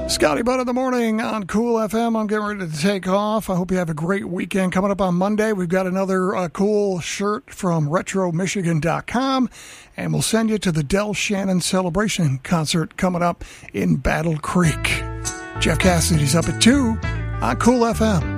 Scotty Butt in the morning on Cool FM. I'm getting ready to take off. I hope you have a great weekend. Coming up on Monday, we've got another cool shirt from RetroMichigan.com, and we'll send you to the Del Shannon Celebration concert coming up in Battle Creek. Jeff Cassidy's up at 2 on Cool FM.